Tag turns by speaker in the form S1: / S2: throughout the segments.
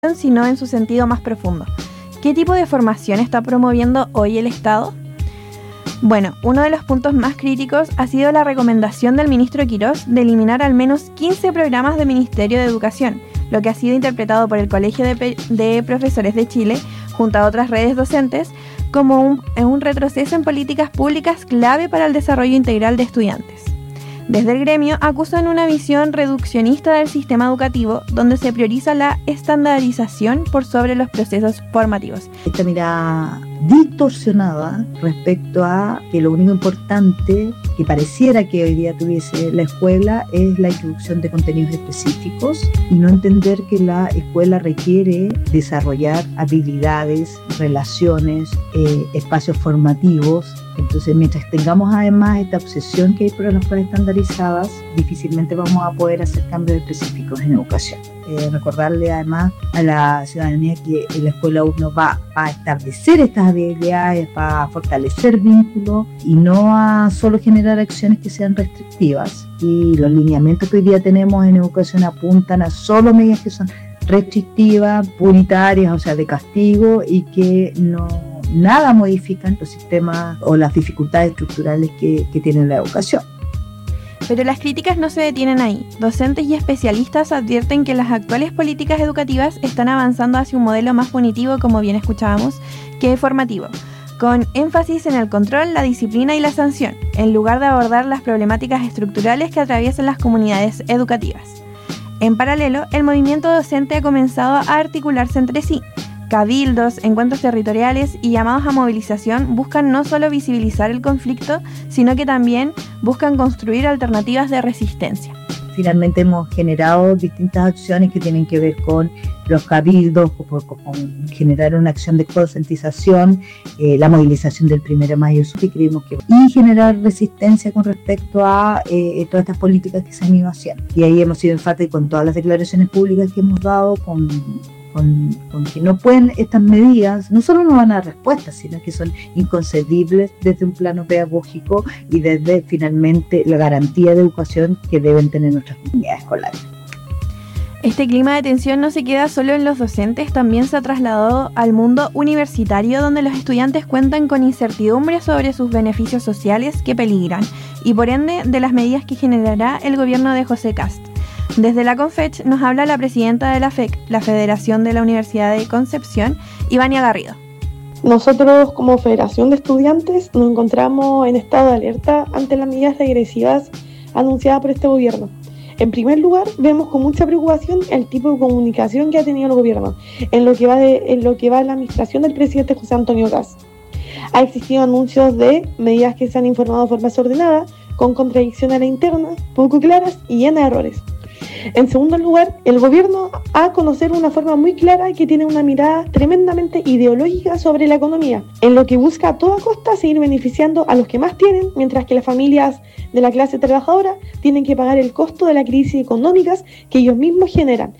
S1: sino en su sentido más profundo. ¿Qué tipo de formación está promoviendo hoy el Estado? Bueno, uno de los puntos más críticos ha sido la recomendación del ministro Quirós de eliminar al menos 15 programas del Ministerio de Educación, lo que ha sido interpretado por el Colegio de Profesores de Chile, junto a otras redes docentes, como un retroceso en políticas públicas clave para el desarrollo integral de estudiantes. Desde el gremio acusan una visión reduccionista del sistema educativo, donde se prioriza la estandarización por sobre los procesos formativos.
S2: Esta mirada distorsionada respecto a que lo único importante que pareciera que hoy día tuviese la escuela es la introducción de contenidos específicos y no entender que la escuela requiere desarrollar habilidades, relaciones, espacios formativos. Entonces, mientras tengamos además esta obsesión que hay por las pruebas estandarizadas, difícilmente vamos a poder hacer cambios específicos en educación. Recordarle además a la ciudadanía que en la escuela uno va a establecer estas habilidades, va a fortalecer vínculos y no a solo generar acciones que sean restrictivas. Y los lineamientos que hoy día tenemos en educación apuntan a solo medidas que son restrictivas, punitarias, o sea, de castigo, y que nada modifican los sistemas o las dificultades estructurales que tiene la educación.
S1: Pero las críticas no se detienen ahí. Docentes y especialistas advierten que las actuales políticas educativas están avanzando hacia un modelo más punitivo, como bien escuchábamos, que formativo, con énfasis en el control, la disciplina y la sanción, en lugar de abordar las problemáticas estructurales que atraviesan las comunidades educativas. En paralelo, el movimiento docente ha comenzado a articularse entre sí. Cabildos, encuentros territoriales y llamados a movilización buscan no solo visibilizar el conflicto, sino que también buscan construir alternativas de resistencia.
S2: Finalmente hemos generado distintas acciones que tienen que ver con los cabildos, con generar una acción de concientización, la movilización del 1 de mayo, y creemos que y generar resistencia con respecto a todas estas políticas que se han ido haciendo. Y ahí hemos sido enfáticos con todas las declaraciones públicas que hemos dado, con que no pueden estas medidas, no solo no van a dar respuestas, sino que son inconcebibles desde un plano pedagógico y desde finalmente la garantía de educación que deben tener nuestras comunidades escolares.
S1: Este clima de tensión no se queda solo en los docentes, también se ha trasladado al mundo universitario, donde los estudiantes cuentan con incertidumbre sobre sus beneficios sociales que peligran y por ende de las medidas que generará el gobierno de José Kast. Desde la Confech nos habla la presidenta de la FEC, la Federación de la Universidad de Concepción, Ivania Garrido.
S3: Nosotros como Federación de Estudiantes nos encontramos en estado de alerta ante las medidas regresivas anunciadas por este gobierno. En primer lugar, vemos con mucha preocupación el tipo de comunicación que ha tenido el gobierno en lo que va de la administración del presidente José Antonio Kast. Ha existido anuncios de medidas que se han informado de forma desordenada, con contradicciones a la interna, poco claras y llenas de errores. En segundo lugar, el gobierno ha a conocer una forma muy clara que tiene una mirada tremendamente ideológica sobre la economía, en lo que busca a toda costa seguir beneficiando a los que más tienen, mientras que las familias de la clase trabajadora tienen que pagar el costo de las crisis económicas que ellos mismos generan.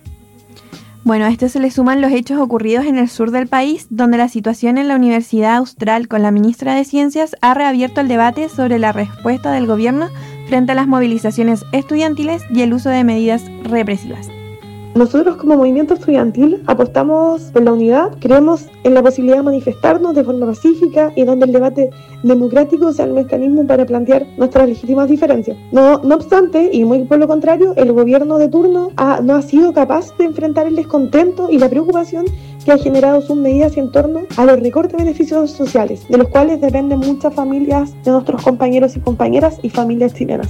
S1: Bueno, a esto se le suman los hechos ocurridos en el sur del país, donde la situación en la Universidad Austral con la ministra de Ciencias ha reabierto el debate sobre la respuesta del gobierno frente a las movilizaciones estudiantiles y el uso de medidas represivas.
S3: Nosotros como movimiento estudiantil apostamos por la unidad, creemos en la posibilidad de manifestarnos de forma pacífica y donde el debate democrático sea el mecanismo para plantear nuestras legítimas diferencias. No obstante, y muy por lo contrario, el gobierno de turno no ha sido capaz de enfrentar el descontento y la preocupación que ha generado sus medidas en torno a los recortes de beneficios sociales, de los cuales dependen muchas familias de nuestros compañeros y compañeras y familias chilenas.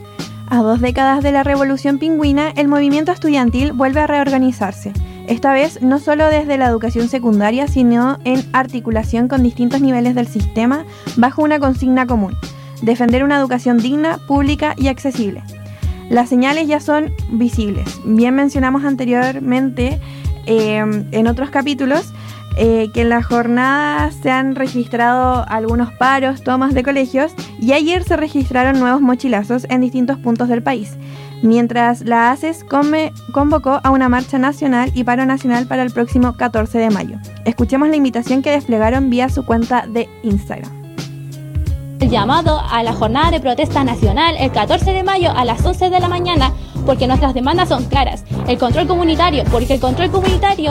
S1: A 2 décadas de la Revolución Pingüina, el movimiento estudiantil vuelve a reorganizarse. Esta vez no solo desde la educación secundaria, sino en articulación con distintos niveles del sistema bajo una consigna común: defender una educación digna, pública y accesible. Las señales ya son visibles. Bien mencionamos anteriormente en otros capítulos que en la jornada se han registrado algunos paros, tomas de colegios, y ayer se registraron nuevos mochilazos en distintos puntos del país, mientras la ACES convocó a una marcha nacional y paro nacional para el próximo 14 de mayo. Escuchemos la invitación que desplegaron vía su cuenta de Instagram.
S4: El llamado a la jornada de protesta nacional el 14 de mayo a las 11 de la mañana, porque nuestras demandas son claras. El control comunitario, porque el control comunitario